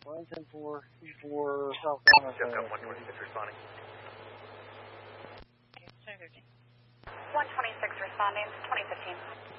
110-4, E4, southbound. Jeff 126 responding. 126 responding, 2015.